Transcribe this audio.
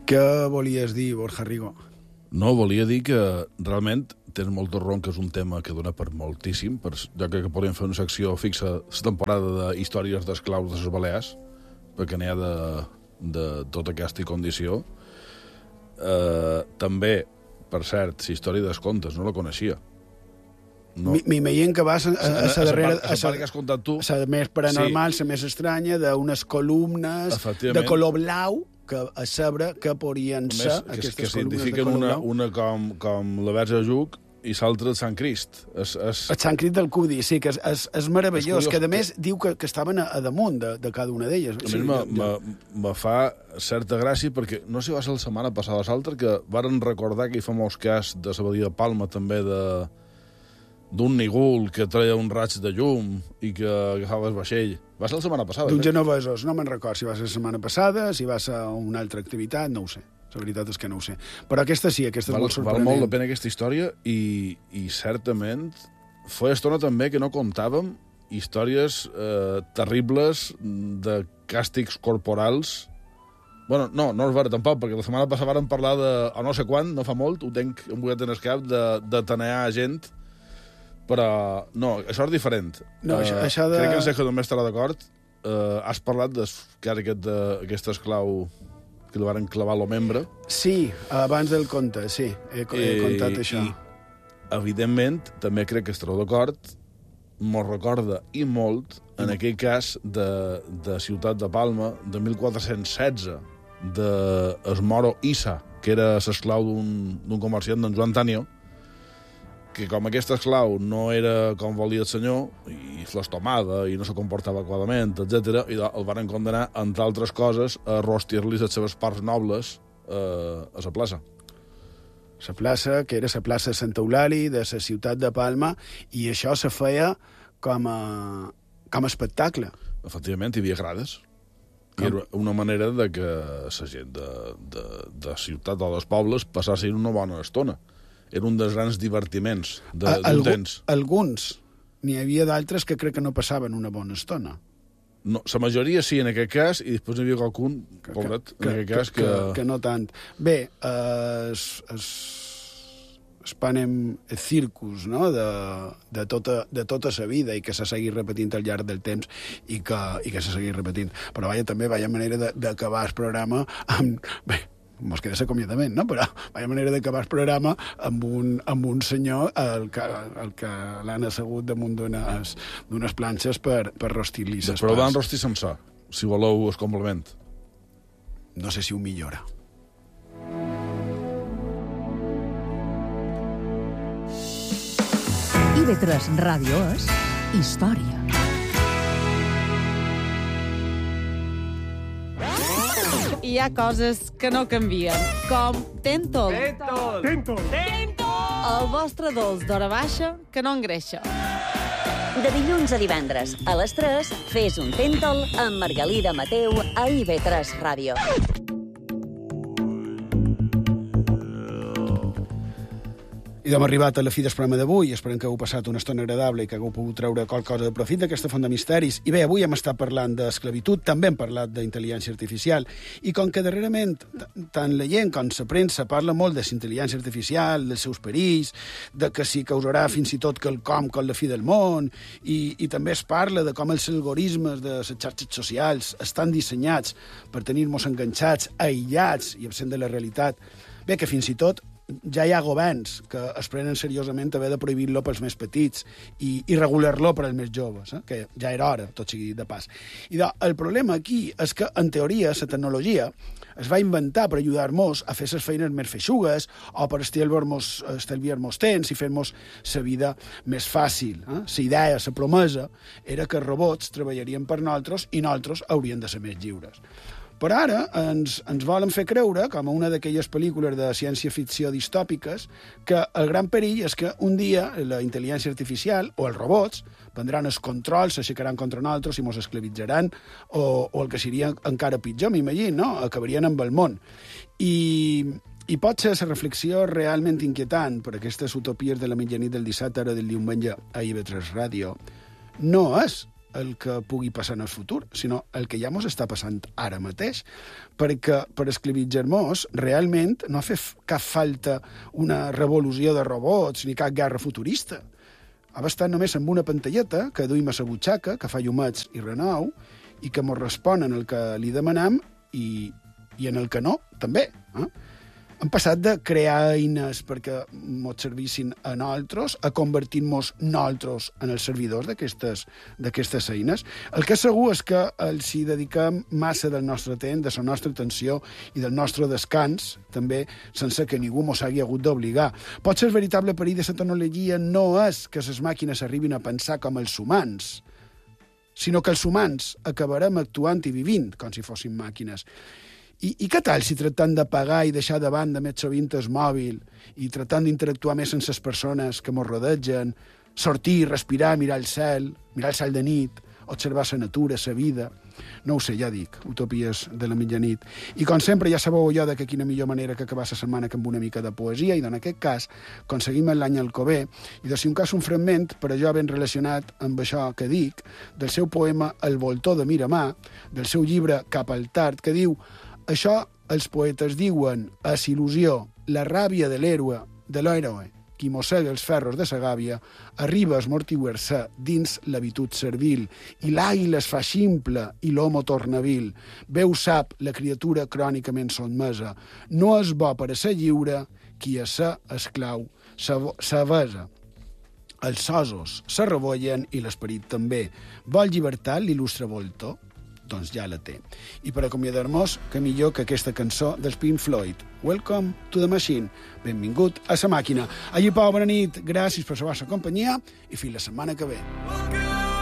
Què volies dir, Borja Rigo? No, volia dir que realment tens molt de raó, que és un tema que dona per moltíssim. Jo crec que podríem fer una secció fixa la temporada de històries d'esclaus de les Balears, perquè n'hi ha de tota aquesta condició. També, per cert, la història dels contes, no la coneixia. No. M'imagino que vas a la darrera... A la part que has contat tu. La més paranormal, la més estranya, d'unes columnes de color blau, que a saber que podrien ser aquestes columnes de color blau. Una com la Verge Lluc i l'altra el Sant Crist. El Sant Crist del Cudi, sí, que és meravellós, que a més diu que estaven a damunt de cada una d'elles. A mi me fa certa gràcia, perquè no sé si va ser la setmana passada o l'altra, que varen recordar que hi fa molts cas de la Badia de Palma, també d'un nigul que treia un raig de llum i que agafava el vaixell. Va ser la setmana passada. D'uns genovesos, no me'n record si va ser la setmana passada, si va ser una altra activitat, no ho sé. La veritat és que no ho sé. Però aquesta sí, aquesta és molt sorprenent. Val molt la pena aquesta història i certament feia estona també que no contàvem històries terribles de càstigs corporals. Bueno, no és vera tampoc, perquè la setmana passada vàrem parlar de, o no sé quan, no fa molt, ho tenc embullat en el cap, de tanear gent. Però, no, això és diferent. No, això de... Crec que en Sergio també estarà d'acord. Has parlat d'aquest esclau que li van clavar a lo membre. Sí, abans del conte, sí. He contat això. I, evidentment, també crec que estareu d'acord, mos recorda i molt, en aquell cas de Ciutat de Palma, de 1416, del Moro Issa, que era l'esclau d'un comerciant, d'en Joan Tanio, que com aquest esclau no era com volia el senyor, i l'estomada, i no se comportava adequadament, etc., i el van condenar, entre altres coses, a rostir-li les seves parts nobles a la plaça. La plaça, que era la plaça de Santa Eulàlia, de la ciutat de Palma, i això se feia com a espectacle. Efectivament, hi havia grades. I era una manera de que la gent de ciutat o dels pobles passassin una bona estona. Era un dels grans divertiments d'un temps. Alguns. N'hi havia d'altres que crec que no passaven una bona estona. No, la majoria sí, en aquest cas, i després n'hi havia qualcun, pobret, en aquest cas, que no tant. Bé, Panem Circus, no?, de tota la vida i que se segui repetint al llarg del temps i que se segui repetint. Però també vaya manera d'acabar el programa amb... Bé, mos queda l'acomiadament, no? Però vaya manera d'acabar el programa amb un senyor el que l'han assegut damunt d'unes planxes per rostir-li ses parts. Però van rostir sencer, si voleu el complement. No sé si ho millora. IB3 Ràdio és història. Hi ha coses que no canvien, com Tentol. Tentol! El vostre dolç d'hora baixa que no engreixa. De dilluns a divendres, a les 3, fes un Tentol amb Margalida Mateu a IB3 Ràdio. I hem arribat a la fi del programa d'avui. Esperem que heu passat una estona agradable i que hagueu pogut treure qualque cosa de profit d'aquesta font de misteris. I bé, avui hem estat parlant d'esclavitud, també hem parlat d'intel·ligència artificial, i com que darrerament tant la gent com la premsa parla molt de la intel·ligència artificial, dels seus perills, de que si causarà fins i tot quelcom com la fi del món, i també es parla de com els algoritmes de les xarxes socials estan dissenyats per tenir-nos enganxats, aïllats i absent de la realitat. Bé, que fins i tot ja hi ha governs que es prenen seriosament haver de prohibir-lo pels més petits i regular-lo per als més joves, que ja era hora, tot sigui de pas. I el problema aquí és que, en teoria, la tecnologia es va inventar per ajudar-nos a fer les feines més feixugues o per estalviar-nos temps i fer-nos la vida més fàcil. La idea, la promesa, era que els robots treballarien per nosaltres i nosaltres haurien de ser més lliures. Però ara ens volen fer creure, com a una d'aquelles pel·lícules de ciència-ficció distòpiques, que el gran perill és que un dia la intel·ligència artificial o els robots prendran el control, s'aixecaran contra nosaltres i ens esclavitzaran, o el que seria encara pitjor, m'imagino, no? Acabarien amb el món. I pot ser la reflexió realment inquietant per aquestes utopies de la mitjanit del dissabte, hora del diumenge a IB3 Ràdio. No és el que pugui passar en el futur, sinó el que ja mos està passant ara mateix, perquè per esclavitjar-nos realment no ha fet cap falta una revolució de robots ni cap guerra futurista. Ha bastat només amb una pantalleta que duim a la butxaca, que fa llumets i renou, i que mos respon en el que li demanam i en el que no, també. Hem passat de crear eines perquè mos servissin a nosaltres a convertir-nos nosaltres en els servidors d'aquestes eines. El que és segur és que els hi dediquem massa del nostre temps, de la nostra atenció i del nostre descans, també sense que ningú mos hagi hagut d'obligar. Potser el veritable perill de la tecnologia no és que les màquines arribin a pensar com els humans, sinó que els humans acabarem actuant i vivint com si fossin màquines. I què tal si tractant de pagar i deixar de banda més sovint el mòbil i tractant d'interactuar més amb les persones que ens rodegen, sortir, respirar, mirar el cel de nit, observar la natura, la vida... No ho sé, ja dic, utopies de la mitjanit. I com sempre ja sabeu allò que quina millor manera que acabar la setmana que amb una mica de poesia, i en aquest cas aconseguim l'any Alcover, i de si un cas un fragment, per allò ben relacionat amb això que dic, del seu poema El voltor de Miramar, del seu llibre Cap al tard, que diu: això els poetes diuen és il·lusió, la ràbia de l'héroe, qui mossega els ferros de sa gàbia, arriba a esmortiuer-se dins l'habitud servil, i l'àguila es fa ximple i l'homo torna vil. Veu sap la criatura crònicament sotmesa. No és bo per a ser lliure qui a ser esclau s'avesa. Els osos se rebollen i l'esperit també. Vol llibertat l'il·lustre voltor? Doncs ja la té. I per acomiadar-nos, que millor que aquesta cançó dels Pink Floyd. Welcome to the Machine. Benvingut a sa màquina. Allí, Pau, bona nit. Gràcies per la vostra companyia i fins la setmana que ve.